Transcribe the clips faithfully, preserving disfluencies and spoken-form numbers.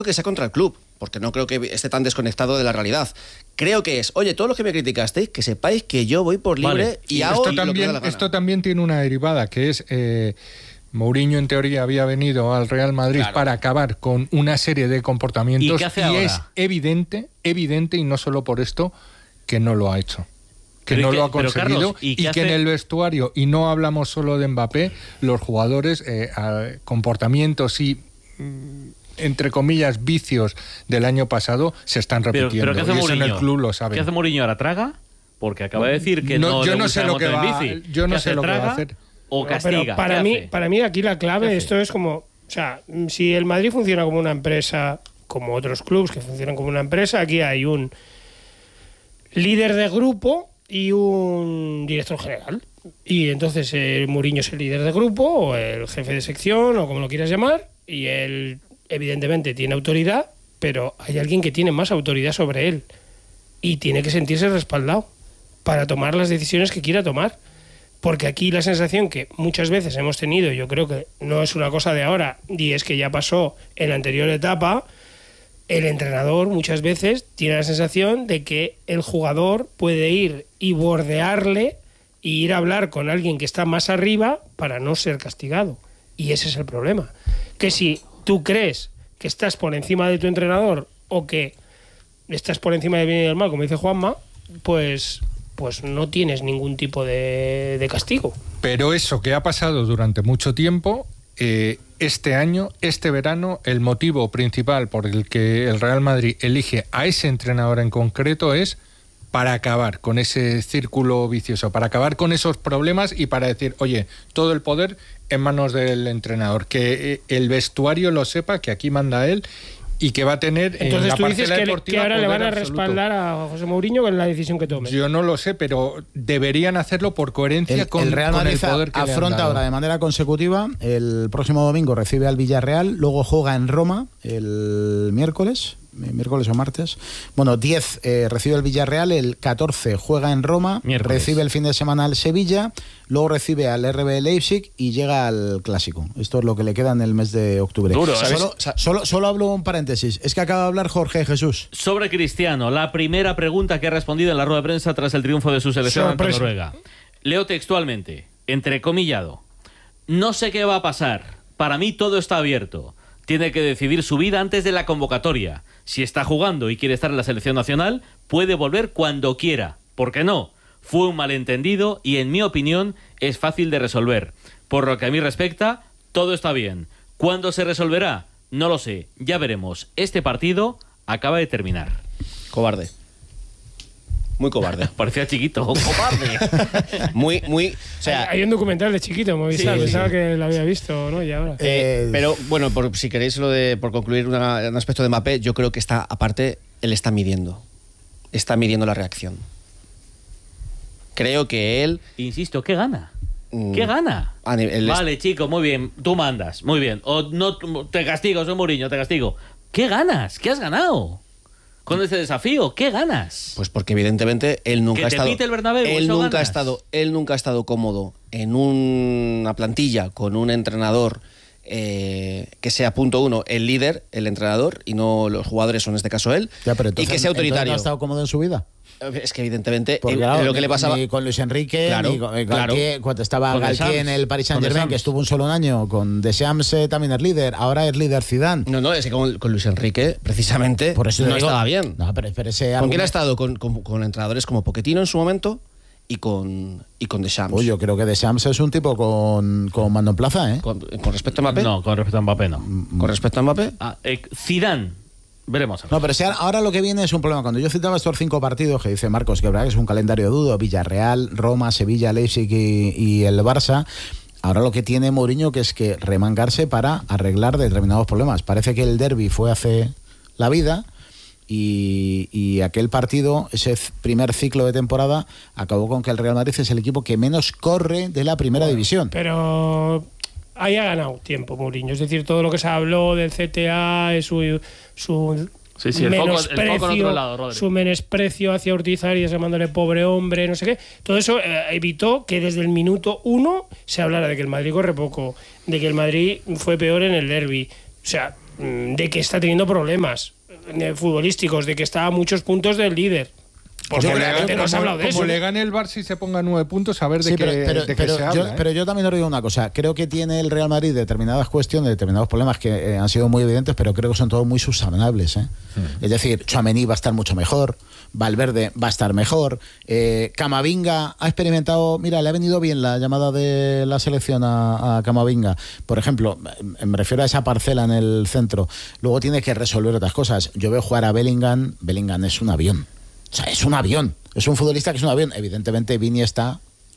que sea contra el club, porque no creo que esté tan desconectado de la realidad. Creo que es, oye, todos los que me criticasteis, que sepáis que yo voy por libre vale. y hago esto también, lo que esto también tiene una derivada, que es... Eh, Mourinho en teoría había venido al Real Madrid claro. para acabar con una serie de comportamientos. ¿Y qué hace y ahora? Es evidente, evidente, y no solo por esto, que no lo ha hecho. Que pero no que, lo ha conseguido. Carlos, ¿y, y que hace... en el vestuario, y no hablamos solo de Mbappé, los jugadores, eh, comportamientos y, entre comillas, vicios del año pasado se están repitiendo. Pero, pero ¿qué hace y eso Mourinho? En el club lo saben. ¿Qué hace Mourinho ahora? ¿Traga? Porque acaba de decir que no, no yo le no gusta sé lo que el va, bici. yo no sé hace, lo traga, que va a hacer. O castiga. No, pero para mí, hace? para mí aquí la clave, esto es como, o sea, si el Madrid funciona como una empresa, como otros clubes que funcionan como una empresa, aquí hay un líder de grupo y un director general. Y entonces eh, Mourinho es el líder de grupo o el jefe de sección o como lo quieras llamar, y él evidentemente tiene autoridad, pero hay alguien que tiene más autoridad sobre él y tiene que sentirse respaldado para tomar las decisiones que quiera tomar. Porque aquí la sensación que muchas veces hemos tenido, yo creo que no es una cosa de ahora, y es que ya pasó en la anterior etapa, el entrenador muchas veces tiene la sensación de que el jugador puede ir y bordearle e ir a hablar con alguien que está más arriba para no ser castigado. Y ese es el problema. Que si tú crees que estás por encima de tu entrenador o que estás por encima del bien y del mal, como dice Juanma, pues... pues no tienes ningún tipo de, de castigo. Pero eso que ha pasado durante mucho tiempo, eh, este año, este verano, el motivo principal por el que el Real Madrid elige a ese entrenador en concreto es para acabar con ese círculo vicioso, para acabar con esos problemas y para decir, oye, todo el poder en manos del entrenador, que el vestuario lo sepa, que aquí manda él, y que va a tener entonces en la tú dices parcela que, deportiva que ahora le van a absoluto. respaldar a José Mourinho con la decisión que tome. Yo no lo sé, pero deberían hacerlo por coherencia el, con, el Real con Madrid el poder que afronta le han dado. ahora de manera consecutiva. El próximo domingo recibe al Villarreal, luego juega en Roma el miércoles miércoles o martes. Bueno, diez eh, recibe el Villarreal, el catorce juega en Roma, miércoles. Recibe el fin de semana al Sevilla, luego recibe al R B Leipzig y llega al Clásico. Esto es lo que le queda en el mes de octubre. Duro, solo, solo, solo hablo un paréntesis. Es que acaba de hablar Jorge Jesús. Sobre Cristiano, la primera pregunta que ha respondido en la rueda de prensa tras el triunfo de su selección ante Noruega. Leo textualmente, entrecomillado: no sé qué va a pasar. Para mí todo está abierto. Tiene que decidir su vida antes de la convocatoria. Si está jugando y quiere estar en la selección nacional, puede volver cuando quiera. ¿Por qué no? Fue un malentendido y, en mi opinión, es fácil de resolver. Por lo que a mí respecta, todo está bien. ¿Cuándo se resolverá? No lo sé. Ya veremos. Este partido acaba de terminar. Cobarde. Muy cobarde. Parecía chiquito. Cobarde. muy, muy... O sea, hay, hay un documental de Chiquito, Movistar. Sí, pensaba sí. que lo había visto, ¿no? Y ahora. Eh, pero, bueno, por, si queréis lo de... Por concluir una, un aspecto de Mbappé, yo creo que está, aparte, él está midiendo. Está midiendo la reacción. Creo que él... Insisto, ¿qué gana? ¿Qué gana? Vale, est... chico, muy bien. Tú mandas, muy bien. O no, te castigo, soy Mourinho, te castigo. ¿Qué ganas? ¿Qué has ganado? Con ese desafío, ¿qué ganas? Pues porque evidentemente él nunca que ha te estado pite el Bernabéu, él eso nunca ganas. ha estado él nunca ha estado cómodo en una plantilla con un entrenador eh, que sea punto uno el líder, el entrenador, y no los jugadores, o en este caso él, ya, pero entonces, y que sea autoritario. ¿No ha estado cómodo en su vida? Es que evidentemente Porque, eh, claro, lo que le pasaba ni con Luis Enrique, claro, ni con eh, claro. Galtier, cuando estaba con Galtier en el Paris Saint-Germain, que estuvo un solo año, con Deschamps eh, también es líder, ahora es líder Zidane. No, no, es que con, con Luis Enrique, precisamente, por eso no digo, estaba bien. No, pero, pero ese ¿Con argumento... quién ha estado? Con, con, con entrenadores como Pochettino en su momento y con, y con Deschamps. Uy, yo creo que Deschamps es un tipo con, con mando en plaza, ¿eh? ¿Con, con respecto a Mbappé? No, con respecto a Mbappé no. ¿Con respecto a Mbappé? Ah, eh, Zidane. Veremos. No, pero si ahora lo que viene es un problema. Cuando yo citaba estos cinco partidos que dice Marcos, que verdad que es un calendario duro, Villarreal, Roma, Sevilla, Leipzig y, y el Barça, ahora lo que tiene Mourinho que es que remangarse para arreglar determinados problemas. Parece que el derbi fue hace la vida y, y aquel partido, ese primer ciclo de temporada, acabó con que el Real Madrid es el equipo que menos corre de la primera bueno, división. Pero... ahí ha ganado tiempo Mourinho, es decir, todo lo que se habló del C T A, su, su sí, sí, menosprecio, el foco, el foco en otro lado, Rodri. Su menosprecio hacia Ortiz Arias, llamándole pobre hombre, no sé qué, todo eso eh, evitó que desde el minuto uno se hablara de que el Madrid corre poco, de que el Madrid fue peor en el derbi. O sea, de que está teniendo problemas futbolísticos, de que está a muchos puntos del líder. Porque como realmente no has hablado de como eso. le gane el Barça y se ponga nueve puntos, a ver de Sí, qué, pero, pero, de qué pero se yo, habla. ¿eh? Pero yo también os digo una cosa. Creo que tiene el Real Madrid determinadas cuestiones, determinados problemas que eh, han sido muy evidentes, pero creo que son todos muy subsanables. ¿eh? Mm. Es decir, Tchouaméni va a estar mucho mejor, Valverde va a estar mejor, eh, Camavinga ha experimentado... Mira, le ha venido bien la llamada de la selección a, a Camavinga. Por ejemplo, me refiero a esa parcela en el centro. Luego tiene que resolver otras cosas. Yo veo jugar a Bellingham. Bellingham es un avión. O sea, es un avión. Es un futbolista que es un avión. Evidentemente, Vini está...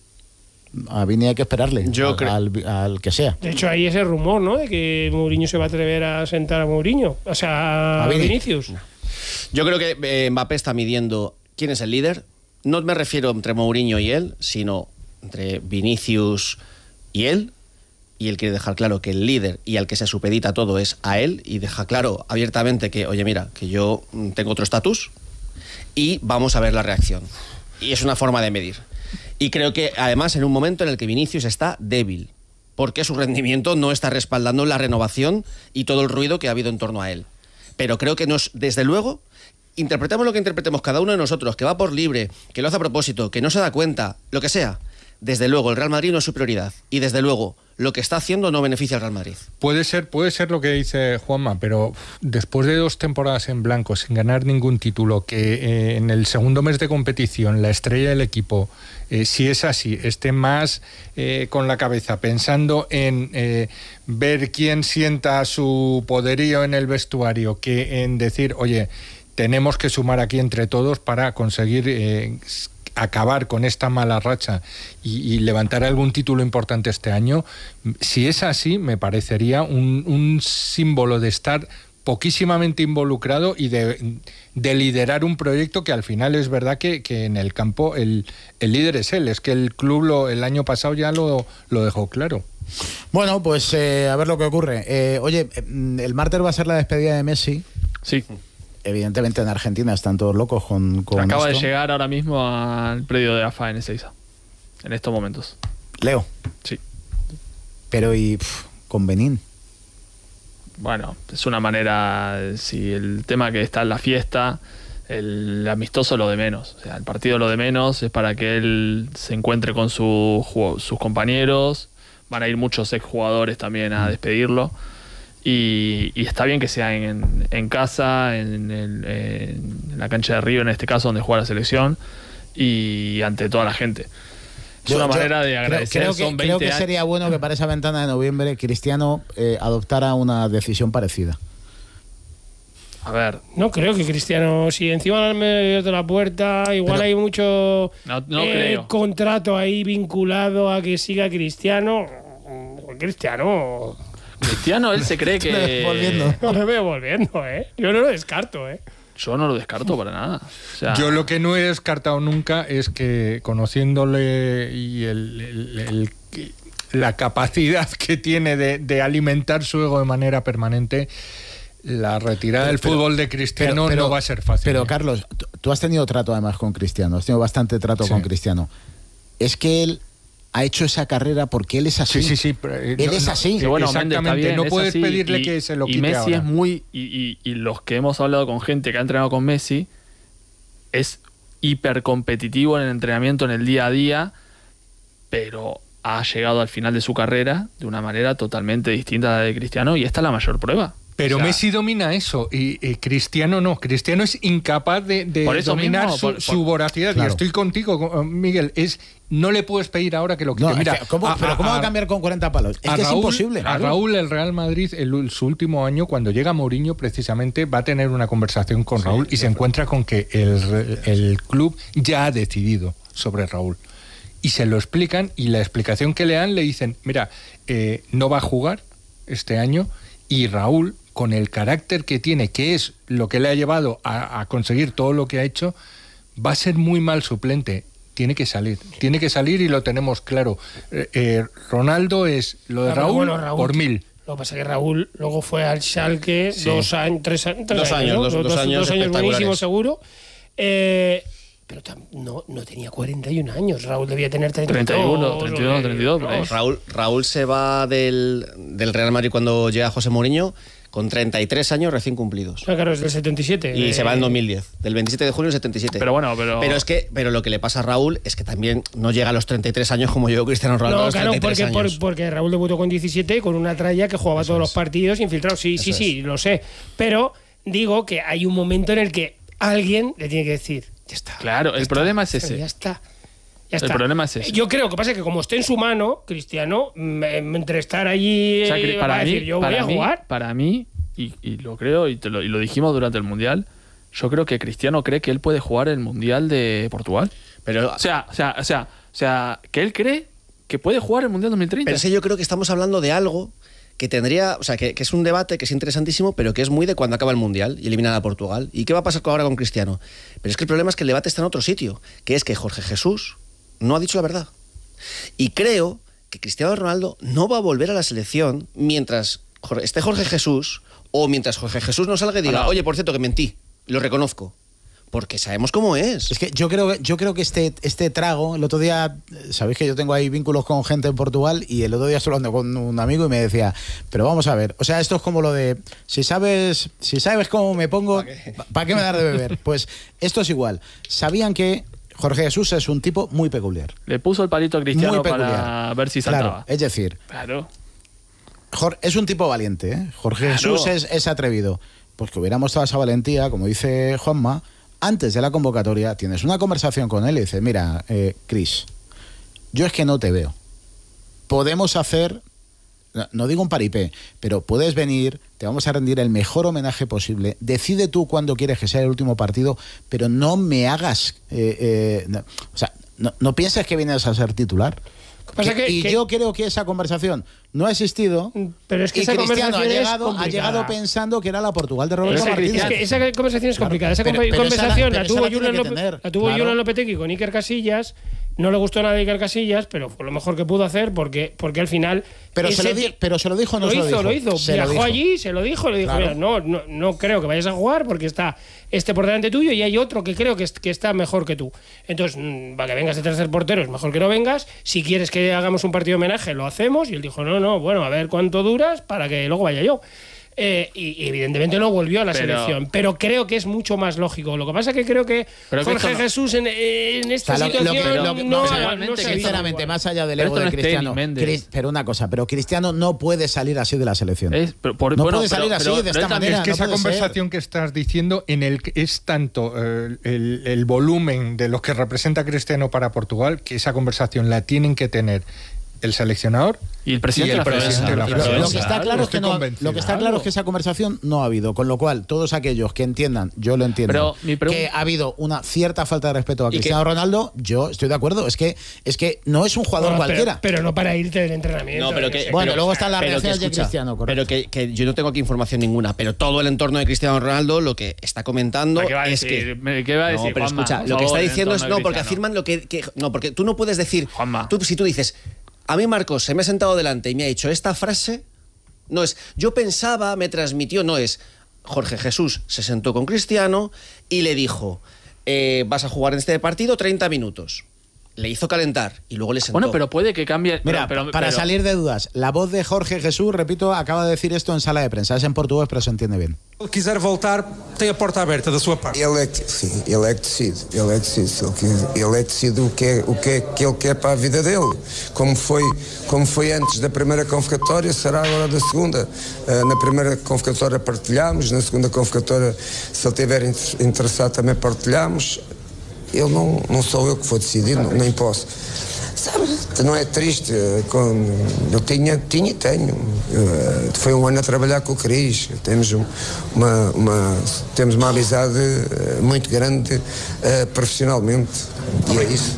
A Vini hay que esperarle. Yo al, creo... al, al que sea. De hecho, hay ese rumor, ¿no? De que Mourinho se va a atrever a sentar a Mourinho. O sea, a, ¿A Vini? Vinicius. No. Yo creo que eh, Mbappé está midiendo quién es el líder. No me refiero entre Mourinho y él, sino entre Vinicius y él. Y él quiere dejar claro que el líder y al que se supedita todo es a él. Y deja claro abiertamente que, oye, mira, que yo tengo otro estatus. Y vamos a ver la reacción. Y es una forma de medir. Y creo que además en un momento en el que Vinicius está débil, porque su rendimiento no está respaldando la renovación y todo el ruido que ha habido en torno a él. Pero creo que nos, desde luego, interpretemos lo que interpretemos cada uno de nosotros, que va por libre, que lo hace a propósito, que no se da cuenta, lo que sea. Desde luego, el Real Madrid no es su prioridad. Y desde luego, lo que está haciendo no beneficia al Real Madrid. Puede ser, puede ser lo que dice Juanma, pero uf, después de dos temporadas en blanco, sin ganar ningún título, que eh, en el segundo mes de competición la estrella del equipo, eh, si es así, esté más eh, con la cabeza pensando en eh, ver quién sienta su poderío en el vestuario que en decir, oye, tenemos que sumar aquí entre todos para conseguir... Eh, acabar con esta mala racha y, y levantar algún título importante este año, si es así, me parecería un, un símbolo de estar poquísimamente involucrado y de, de liderar un proyecto que al final es verdad que, que en el campo el, el líder es él, es que el club lo, el año pasado ya lo, lo dejó claro. Bueno, pues eh, a ver lo que ocurre. Eh, oye, el martes va a ser la despedida de Messi. Sí. Evidentemente en Argentina están todos locos con, con Acaba esto. de llegar ahora mismo al predio de A F A en Ezeiza, en estos momentos. Leo. Sí. Pero y pff, con Benín. Bueno, es una manera, si el tema que está en la fiesta, el amistoso lo de menos. O sea, el partido lo de menos es para que él se encuentre con su, sus compañeros. Van a ir muchos exjugadores también a despedirlo. Y, y está bien que sea en, en casa, en, el, en la cancha de Río, en este caso, donde juega la selección, y ante toda la gente. Es Yo, una yo manera de agradecer. Creo, creo, Son que, creo que veinte sería años. bueno que para esa ventana de noviembre Cristiano eh, adoptara una decisión parecida. A ver. No creo que Cristiano, si encima al medio de la puerta, igual Pero, hay mucho No, no eh, creo. contrato ahí vinculado a que siga Cristiano. Cristiano. Cristiano, él se cree que. Volviendo. No lo veo volviendo, ¿eh? Yo no lo descarto, ¿eh? Yo no lo descarto para nada. O sea, Yo lo que no he descartado nunca es que, conociéndole y el, el- el- la capacidad que tiene de, de alimentar su ego de manera permanente, la retirada Pero- del pero- fútbol de Cristiano pero- pero- no va a ser fácil. Pero ¿eh? Carlos, tú- tú has tenido trato además con Cristiano, has tenido bastante trato Sí. con Cristiano. Es que él ha hecho esa carrera porque él es así. Sí, sí, sí. pero, eh, Él no- es no- así. que bueno, Méndez, exactamente. está bien, no es puedes así, pedirle y- que se lo y quite Messi ahora. es muy. Y, y- y los que hemos hablado con gente que ha entrenado con Messi, es hiper competitivo en el entrenamiento, en el día a día, pero ha llegado al final de su carrera de una manera totalmente distinta a la de Cristiano, y esta es la mayor prueba. Pero O sea, Messi domina eso y, y Cristiano no. Cristiano es incapaz de, de Por eso dominar mismo, su, por- por- su voracidad. Claro. Y estoy contigo, Miguel. Es no le puedes pedir ahora que lo quite. No, es Mira, que, ¿cómo, a- pero ¿cómo a- va a cambiar con cuarenta palos? Es a que Raúl, es imposible. A Raúl, el Real Madrid, el, su último año, cuando llega Mourinho, precisamente va a tener una conversación con Sí, Raúl y se encuentra con que el, el club ya ha decidido sobre Raúl. Y se lo explican, y la explicación que le dan le dicen, mira, eh, no va a jugar este año, y Raúl, con el carácter que tiene, que es lo que le ha llevado a, a conseguir todo lo que ha hecho, va a ser muy mal suplente. Tiene que salir, tiene que salir y lo tenemos claro. Eh, eh, Ronaldo es lo de Ah, pero Raúl, bueno, Raúl, por mil. Lo que pasa es que Raúl luego fue al Schalke Sí. dos años, tres, a- tres Dos años, ¿no? dos- dos años espectaculares. buenísimos seguro. Eh, pero tam- no, no tenía cuarenta y un años. Raúl debía tener treinta y dos, treinta y uno, treinta y dos, treinta y dos, por ahí. Raúl, Raúl se va del, del Real Madrid cuando llega José Mourinho con treinta y tres años recién cumplidos. Ah, claro, es del setenta y siete. Y eh, se va en dos mil diez, del veintisiete de junio del setenta y siete. Pero bueno, pero... Pero es que pero lo que le pasa a Raúl es que también no llega a los treinta y tres años como llegó Cristiano Ronaldo No, a los claro, treinta y tres porque, años. por- porque Raúl debutó con diecisiete con una tralla que jugaba Eso todos es. los partidos infiltrado. Sí, sí, Eso sí, lo sé. Pero digo que hay un momento en el que alguien le tiene que decir, ya está. Claro, ya el está, problema es pero ese. Ya está. Ya El está. problema es ese. Yo creo que pasa que como esté en su mano, Cristiano, mm, entre estar allí O sea, eh, que va para a mí, decir, yo voy para a mí, jugar. para mí, y, y lo creo, y, te lo, y lo dijimos durante el Mundial, yo creo que Cristiano cree que él puede jugar el Mundial de Portugal. Pero, O sea, o sea, o sea, o sea, que él cree que puede jugar el Mundial dos mil treinta. pero es que yo creo que estamos hablando de algo que tendría, o sea, que, que es un debate que es interesantísimo, pero que es muy de cuando acaba el Mundial y eliminan a Portugal. ¿Y qué va a pasar ahora con Cristiano? Pero es que el problema es que el debate está en otro sitio, que es que Jorge Jesús no ha dicho la verdad. Y creo que Cristiano Ronaldo no va a volver a la selección mientras Jorge- esté Jorge Jesús o mientras Jorge Jesús no salga y diga, Ah, no. oye, por cierto, que mentí, lo reconozco. Porque sabemos cómo es. Es que yo creo, que- yo creo que este, este trago, el otro día, eh, sabéis que yo tengo ahí vínculos con gente en Portugal y el otro día estuve hablando con un amigo y me decía, pero vamos a ver, o sea, esto es como lo de, si sabes, si sabes cómo me pongo, ¿para qué me das de beber? Pues esto es igual. Sabían que Jorge Jesús es un tipo muy peculiar. Le puso el palito a Cristiano Muy peculiar. para ver si Claro, saltaba. es decir, Claro. Jor- es un tipo valiente, ¿eh? Jorge Claro. Jesús es, es atrevido. Pues que hubiera mostrado esa valentía, como dice Juanma, antes de la convocatoria, tienes una conversación con él y dices, mira, eh, Chris, yo es que no te veo. Podemos hacer, no, no digo un paripé, pero puedes venir, te vamos a rendir el mejor homenaje posible, decide tú cuándo quieres que sea el último partido, pero no me hagas, eh, eh, no, o sea, no, no pienses que vienes a ser titular. Pasa Que- que- y que- yo creo que esa conversación no ha existido. Pero es que y esa Cristiano ha conversación es llegado, ha complicada. llegado pensando que era la Portugal de Roberto Esa, Martínez. es que esa conversación es Claro, complicada. Esa pero- conver- pero esa la- conversación pero la, esa tuvo la tiene Julián que Lope- tener, la tuvo claro. Julián Lopetegui con Iker Casillas. No le gustó nada a Iker Casillas, pero fue lo mejor que pudo hacer porque, porque al final. Pero se, ese lo di- ti- pero se lo dijo o no lo se lo hizo, dijo. lo hizo. Se lo Viajó dijo. allí, se lo dijo, le dijo, Claro. mira, no, no, no creo que vayas a jugar porque está este por delante tuyo y hay otro que creo que, es- que está mejor que tú. Entonces, mm, para que vengas de tercer portero es mejor que no vengas. Si quieres que hagamos un partido de homenaje, lo hacemos. Y él dijo, no, no, bueno, a ver cuánto duras para que luego vaya yo. Eh, y, y evidentemente no volvió a la Pero- selección, pero creo que es mucho más lógico. Lo que pasa es que creo que Pero que Jorge esto no- Jesús en, en esta O sea, lo que- lo que- situación lo que- no, no, ha- igualmente no se ha visto Sinceramente, igual. más allá del Pero ego esto de no es Cristiano. Teni Méndez. Cris- pero una cosa, pero Cristiano no puede salir así de la selección. Es- pero por- no bueno, puede pero- salir así pero- de pero esta él también- manera. Es que no esa puede ser. conversación que estás diciendo en el que es tanto eh, el, el volumen de los que representa Cristiano para Portugal, que esa conversación la tienen que tener el seleccionador Y el presidente y el de la presidente de la Federación. Lo, lo Federación. que está claro es que Estoy no, convencido. lo que está claro es que esa conversación no ha habido, con lo cual todos aquellos que entiendan, yo lo entiendo, Pero mi pregun- que ha habido una cierta falta de respeto a que- Cristiano Ronaldo, yo estoy de acuerdo, es que es que no es un jugador No, pero- cualquiera. Pero, no para irte del entrenamiento. No, pero yo que, sé. Bueno, pero- luego están las pero que reacciones de escucha, Cristiano, correcto. Pero que, que yo no tengo aquí información ninguna, pero todo el entorno de Cristiano Ronaldo lo que está comentando ¿Qué va a es decir? que... ¿Qué va a decir, No, pero Juanma? escucha, Por lo que favor, está en diciendo es... entorno No, de porque Cristiano. afirman lo que, que- No, porque tú no puedes decir... Juanma. Tú, si tú dices, a mí Marcos se me ha sentado delante y me ha dicho esta frase, no es, yo pensaba, me transmitió, no es, Jorge Jesús se sentó con Cristiano y le dijo, eh, vas a jugar en este partido treinta minutos. Le hizo calentar y luego le sentó. Bueno, pero puede que cambie. Mira, pero- pero- para pero- salir de dudas, la voz de Jorge Jesús, repito, acaba de decir esto en sala de prensa. Es en portugués, pero se entiende bien. Se quiser voltar, tem a porta aberta da sua parte. Ele é que, sim, ele é que decide, ele é que decide, ele, que- ele é que decide o que, é, o que é que ele quer para a vida dele, como foi, como foi antes da primeira convocatória, será agora da segunda. Uh, na primeira convocatória partilhamos, na segunda convocatória, se ele estiver inter- interessado também partilhamos. Eu não, não sou eu que vou decidir, não, nem posso. Sabe, não é triste, eh, com, eu tinha, tinha e tenho. Eh, foi um ano a trabalhar com o Cris. Temos um- uma, uma, temos uma amizade eh, muito grande eh, profissionalmente. E é isso.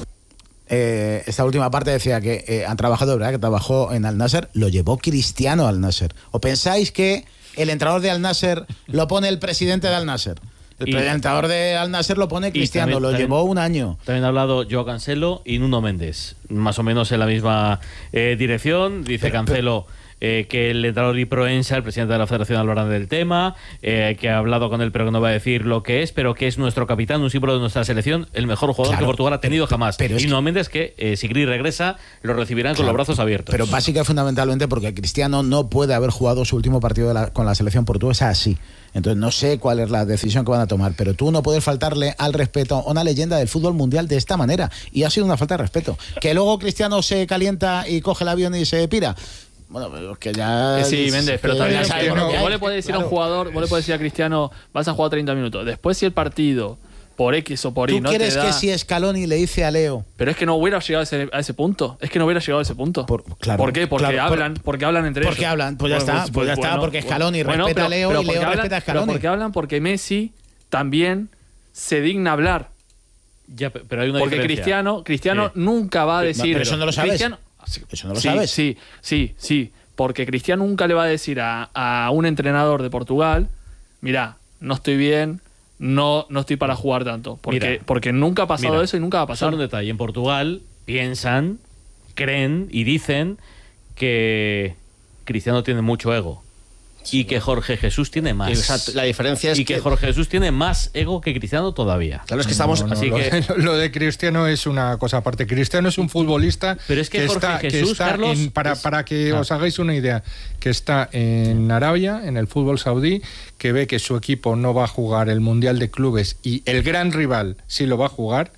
Eh, esta última parte decía que eh, han trabajado, ¿verdad? Que trabajó en Al Nasser, lo llevó Cristiano al Nasser. ¿O pensáis que el entrenador de Al Nasser lo pone el presidente de Al Nasser? El Y- entrenador de Al Nasser lo pone Y Cristiano, también- lo también- llevó un año. También ha hablado Joao Cancelo y Nuno Méndez, más o menos en la misma eh, dirección. Dice Pero- Cancelo, eh, que el entrenador y Proensa, el presidente de la Federación, hablarán del tema, eh, que ha hablado con él pero que no va a decir lo que es, pero que es nuestro capitán, un símbolo de nuestra selección, el mejor jugador Claro, que Portugal ha tenido pero, jamás. pero y es nuevamente es que eh, si Gris regresa, lo recibirán claro, con los brazos abiertos. Pero básicamente fundamentalmente porque Cristiano no puede haber jugado su último partido de la, con la selección portuguesa así. Entonces no sé cuál es la decisión que van a tomar, pero tú no puedes faltarle al respeto a una leyenda del fútbol mundial de esta manera, y ha sido una falta de respeto. Que luego Cristiano se calienta y coge el avión y se pira. Bueno, pero es que ya... Sí, Méndez, pero también ya sabes, no, vos le podés decir claro. a un jugador, vos le podés decir a Cristiano, vas a jugar treinta minutos. Después si el partido, por X o por Y, no te da... ¿Tú crees que si Scaloni le dice a Leo... Pero es que no hubiera llegado a ese, a ese punto. Es que no hubiera llegado a ese punto. Por, claro, ¿Por qué? Porque claro, hablan, por, porque hablan entre porque ellos. Porque hablan, pues ya bueno, está, pues, pues ya bueno, está, porque Scaloni bueno, respeta pero, a Leo pero y Leo hablan, respeta a Scaloni. Pero porque hablan porque Messi también se digna hablar. Ya, pero hay una porque diferencia. Cristiano, Cristiano sí. nunca va a decir... Pero eso no lo sabes. Cristiano, eso no lo sí, sabes. Sí, sí, sí. Porque Cristiano nunca le va a decir a, a un entrenador de Portugal, mira, no estoy bien, no, no estoy para jugar tanto. Porque, mira, porque nunca ha pasado mira, eso y nunca va a pasar. Solo un detalle. En Portugal piensan, creen y dicen que Cristiano tiene mucho ego. Sí, y que Jorge Jesús tiene más. Exacto. La diferencia es y que, que Jorge Jesús tiene más ego que Cristiano todavía. Claro, es que estamos no, no, así lo, que lo de Cristiano es una cosa aparte. Cristiano es un futbolista, pero es que, que Jorge está, Jesús, que está Carlos, en, para, es, para que ah. os hagáis una idea, que está en Arabia, en el fútbol saudí, que ve que su equipo no va a jugar el Mundial de Clubes y el gran rival sí lo va a jugar,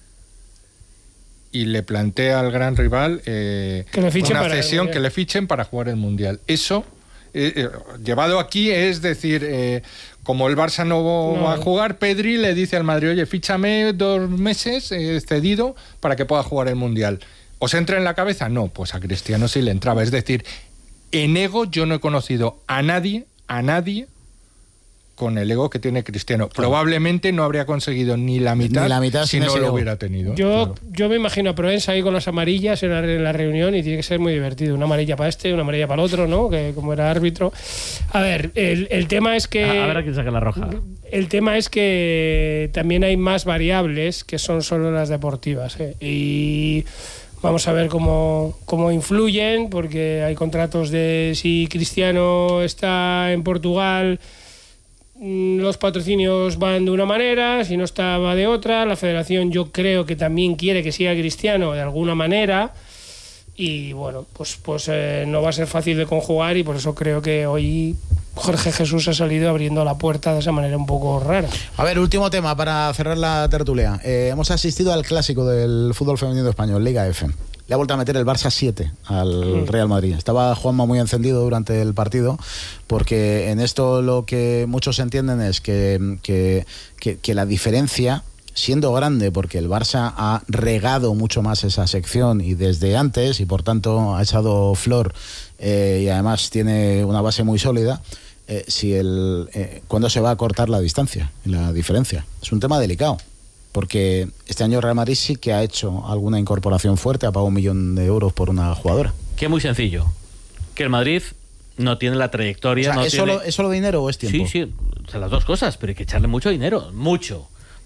y le plantea al gran rival eh, que le fichen una para cesión, que le fichen para jugar el Mundial. Eso Eh, eh, llevado aquí es decir, eh, como el Barça no, no va a jugar, Pedri le dice al Madrid, oye, fíchame dos meses eh, cedido para que pueda jugar el Mundial. ¿Os entra en la cabeza? No, pues a Cristiano sí le entraba. Es decir, en ego yo no he conocido a nadie, a nadie con el ego que tiene Cristiano. Probablemente no habría conseguido ni la mitad, ni la mitad si no lo ego. hubiera tenido. Yo, claro. yo me imagino a Proensa ahí con las amarillas en la, en la reunión, y tiene que ser muy divertido. Una amarilla para este, una amarilla para el otro, ¿no? Que como era árbitro. A ver, el, el tema es que... A, a ver a quién saca la roja. El tema es que también hay más variables que son solo las deportivas, ¿eh? Y... vamos a ver cómo, cómo influyen, porque hay contratos de si Cristiano está en Portugal, los patrocinios van de una manera, si no está va de otra. La federación yo creo que también quiere que siga Cristiano de alguna manera, y bueno, pues, pues eh, no va a ser fácil de conjugar, y por eso creo que hoy Jorge Jesús ha salido abriendo la puerta de esa manera un poco rara. A ver, último tema para cerrar la tertulia. Eh, hemos asistido al clásico del fútbol femenino español, Liga F. Le ha vuelto a meter el Barça siete al Real Madrid. Estaba Juanma muy encendido durante el partido, porque en esto lo que muchos entienden es que, que, que, que la diferencia, siendo grande, porque el Barça ha regado mucho más esa sección y desde antes, y por tanto ha echado flor, eh, y además tiene una base muy sólida, eh, si el, eh, ¿cuándo se va a cortar la distancia y la diferencia? Es un tema delicado, porque este año Real Madrid sí que ha hecho alguna incorporación fuerte, ha pagado un millón de euros por una jugadora. Que muy sencillo, que el Madrid no tiene la trayectoria. O sea, no ¿es, tiene... solo, ¿Es solo dinero o es tiempo? Sí, sí, o sea, las dos cosas, pero hay que echarle mucho dinero, mucho.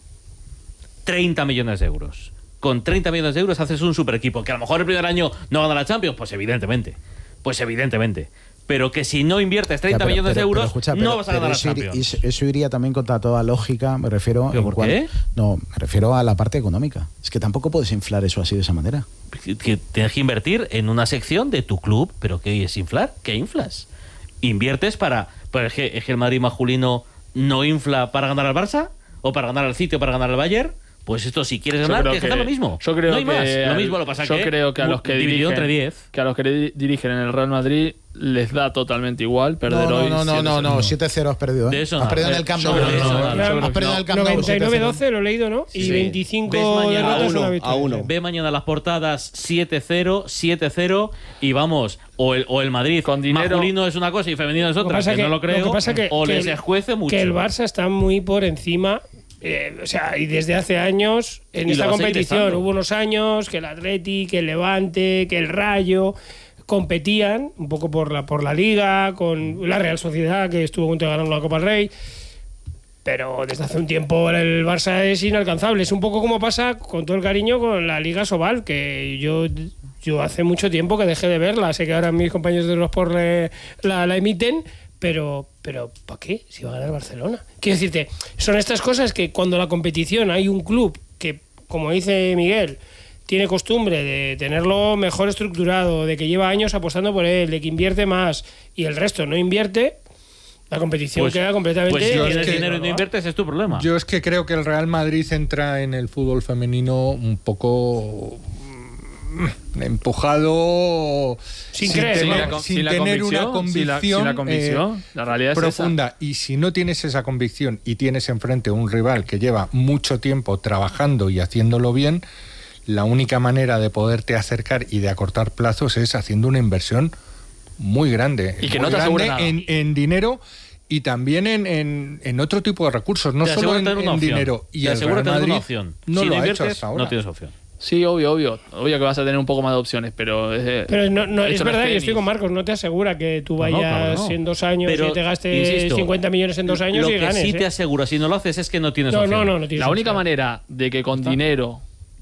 treinta millones de euros. Con treinta millones de euros haces un super equipo. Que a lo mejor el primer año no gana la Champions, pues evidentemente. Pues evidentemente. Pero que si no inviertes treinta ya, pero, millones pero, de euros, pero, escucha, pero, no vas a ganar la Champions. Eso, eso iría también contra toda lógica, me refiero... ¿Pero por cual, qué? No, me refiero a la parte económica. Es que tampoco puedes inflar eso así de esa manera. Que tienes que invertir en una sección de tu club, pero ¿qué es inflar? ¿Qué inflas? Inviertes para... Pues es, que, es que el Madrid masculino no infla para ganar al Barça, o para ganar al City, o para ganar al Bayern. Pues esto, si quieres ganar, tienes que hacer lo mismo. Yo creo no hay que más. Al, lo mismo lo pasa yo que creo que a los que dirigen, entre diez. que a los que dirigen en el Real Madrid les da totalmente igual perder no, hoy. No, no, no, no, siete cero has perdido. ¿eh? De eso has no. perdido en el Camp Nou. Has perdido en el Camp Nou. noventa y nueve doce lo he leído, ¿no? Y sí. veinticinco derrotas, una victoria. A uno. Ve mañana las portadas siete cero, siete cero y vamos, o el, o el Madrid con dinero masculino es una cosa y femenino es otra, que, que no lo creo, lo que pasa que, o que les escuece mucho. Que el Barça está muy por encima. Eh, o sea, y desde hace años en esta competición hubo unos años que el Atleti, que el Levante, que el Rayo competían un poco por la por la Liga, con la Real Sociedad, que estuvo a punto de ganar la Copa del Rey, pero desde hace un tiempo el Barça es inalcanzable. Es un poco como pasa, con todo el cariño, con la Liga Sobal, que yo yo hace mucho tiempo que dejé de verla. Sé que ahora mis compañeros de los por la, la emiten, pero, pero ¿para qué? Si va a ganar Barcelona. Quiero decirte, son estas cosas que cuando la competición hay un club que, como dice Miguel, tiene costumbre de tenerlo mejor estructurado, de que lleva años apostando por él, de que invierte más y el resto no invierte, la competición pues, queda completamente... Pues si tienes es que, dinero y no inviertes, es tu problema. Yo es que creo que el Real Madrid entra en el fútbol femenino un poco empujado sin, sin creer, tener, ¿no? sin sin tener la una convicción, si la, si la, convicción eh, la realidad es profunda. Esa. Y si no tienes esa convicción y tienes enfrente un rival que lleva mucho tiempo trabajando y haciéndolo bien, la única manera de poderte acercar y de acortar plazos es haciendo una inversión muy grande. Y que muy no te asegura grande nada. En, en dinero y también en, en, en otro tipo de recursos, no te solo en, una en dinero. Y te el aseguro Real tener Madrid una opción. no si lo no ha hecho inviertes, hasta ahora. no tienes opción. Sí, obvio, obvio. Obvio que vas a tener un poco más de opciones, pero... Es, pero no, no, es esto verdad, no es yo estoy con Marcos, no te asegura que tú vayas No, no, claro, no. en dos años Pero, y te gastes insisto, cincuenta millones en dos años lo y que ganes. sí ¿eh? te asegura, si no lo haces, es que no tienes no, opción. no, no, no tienes la única opción. manera de que con dinero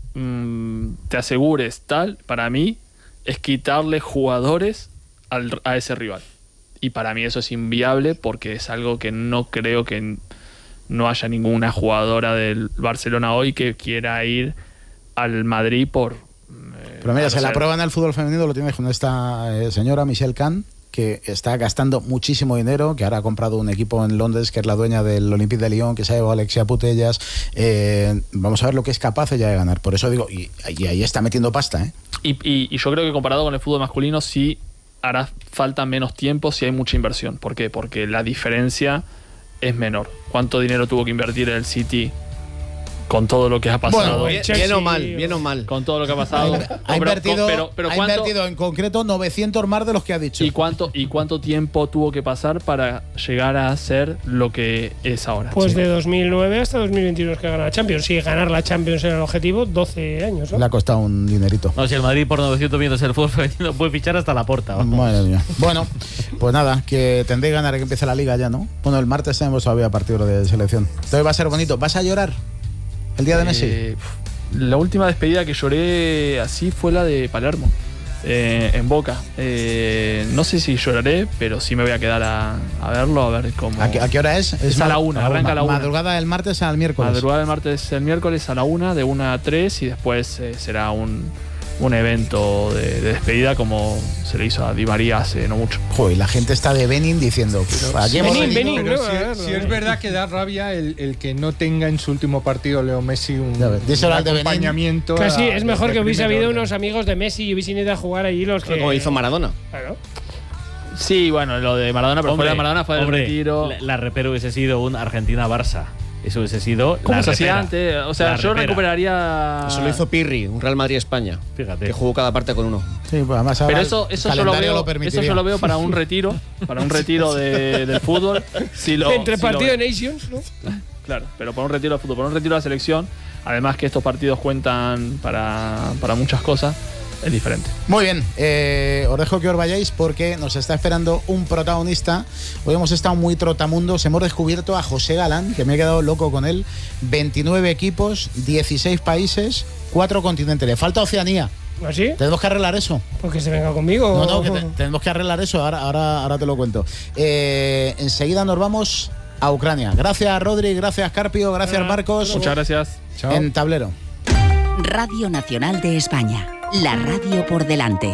mmm, te asegures tal, para mí, es quitarle jugadores al, a ese rival. Y para mí eso es inviable porque es algo que no creo que no haya ninguna jugadora del Barcelona hoy que quiera ir al Madrid por... Eh, Pero mira, no se sé. la prueba en el fútbol femenino lo tienes con esta eh, señora Michelle Kahn, que está gastando muchísimo dinero, que ahora ha comprado un equipo en Londres, que es la dueña del Olympique de Lyon, que se ha llevado a Alexia Putellas. Eh, vamos a ver lo que es capaz ella de ganar. Por eso digo, y, y ahí está metiendo pasta, ¿eh? Y, y, y yo creo que comparado con el fútbol masculino sí hará falta menos tiempo si hay mucha inversión. ¿Por qué? Porque la diferencia es menor. ¿Cuánto dinero tuvo que invertir el City con todo lo que ha pasado? Bueno, bien, bien o mal, bien o mal. Con todo lo que ha pasado. Ha, No, ha pero- invertido, pero- pero ha ¿cuánto- invertido en concreto novecientos más de los que ha dicho. ¿Y cuánto, ¿Y cuánto tiempo tuvo que pasar para llegar a ser lo que es ahora? Pues Sí. de dos mil nueve hasta dos mil veintiuno que gana la Champions. Si ganar la Champions era el objetivo, doce años, ¿no? Le ha costado un dinerito. No, si el Madrid por novecientos millones el fútbol femenino puede fichar hasta la porta. Vamos. Madre mía. Bueno, pues nada, que tendréis ganas de que empiece la liga ya, ¿no? Bueno, el martes tenemos todavía partido de selección. Entonces va a ser bonito. ¿Vas a llorar el día de Messi? Eh, la última despedida que lloré así fue la de Palermo, eh, en Boca. Eh, no sé si lloraré, pero sí me voy a quedar a, a verlo, a ver cómo... ¿A qué, a qué hora es? Es a la una, arranca a la una. Madrugada del martes al miércoles. Madrugada del martes el miércoles a la una, de una a tres, y después eh, será un, un evento de, de despedida como se le hizo a Di María hace no mucho. Joder, la gente está de Benin diciendo... "¿A qué hemos Benin, venido?". Benin, Pero ¿no? si, A ver, si a es ver. verdad que da rabia el, el que no tenga en su último partido Leo Messi un, Ya ves, díselo un al de Benín. acompañamiento. Casi a- es mejor de que hubiese primer habido orden. unos amigos de Messi y hubiesen ido a jugar allí los que... Como hizo Maradona. Claro. Sí, bueno, lo de Maradona, pero Hombre, fuera de Maradona fue del hombre, retiro. La, la repera hubiese sido un Argentina-Barça. Eso hubiese sido. ¿Cómo la se hacía repera. antes? O sea, La yo repera. recuperaría... Eso lo hizo Pirri, un Real Madrid-España. Fíjate. Que jugó cada parte con uno. Sí, pues además ahora Pero el eso, eso, yo lo calendario veo, eso permitiría. yo lo veo para un retiro, para un retiro de, del fútbol. Si lo, Entre si lo partido de veo. Nations, ¿no? Claro, pero para un retiro de fútbol, para un retiro de la selección, además que estos partidos cuentan para, para muchas cosas, es diferente. Muy bien, eh, os dejo que os vayáis porque nos está esperando un protagonista. Hoy hemos estado muy trotamundos, hemos descubierto a José Galán, que me he quedado loco con él. veintinueve equipos, dieciséis países, cuatro continentes. Le falta Oceanía. ¿Así? Tenemos que arreglar eso. Pues que se venga conmigo. No, no, que te- tenemos que arreglar eso. Ahora, ahora, ahora te lo cuento. Eh, enseguida nos vamos a Ucrania. Gracias, Rodri, gracias, Carpio, gracias, Marcos. Muchas gracias. Chao. En tablero. Radio Nacional de España. La radio por delante.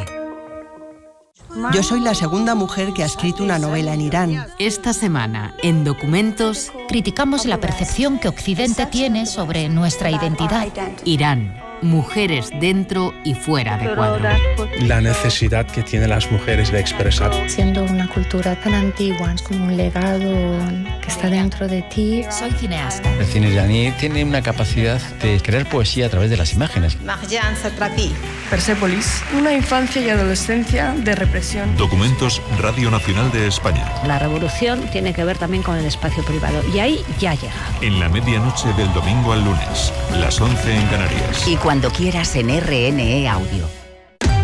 Yo soy la segunda mujer que ha escrito una novela en Irán. Esta semana, en Documentos, criticamos la percepción que Occidente tiene sobre nuestra identidad. Irán, mujeres dentro y fuera de cuadro. La necesidad que tienen las mujeres de expresar. Siendo una cultura tan antigua, es como un legado que está dentro de ti. Soy cineasta. El cine iraní tiene una capacidad de crear poesía a través de las imágenes. Marjan Satrapi. Persépolis, una infancia y adolescencia de represión. Documentos Radio Nacional de España. La revolución tiene que ver también con el espacio privado y ahí ya llega. En la medianoche del domingo al lunes, las once en Canarias. Y cuando quieras en R N E Audio.